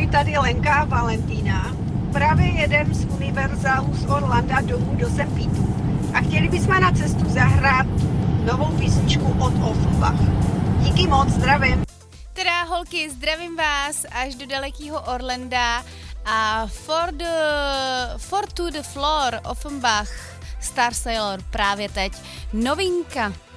tady Lenka a Valentína. Právě jedem z Univerzálu z Orlanda domů do St. Peteru a chtěli bychom na cestu zahrát novou písničku od Offenbach. Díky moc, zdravím. Teda holky, zdravím vás až do dalekého Orlanda a For to the Floor Offenbach Star Sailor právě teď novinka.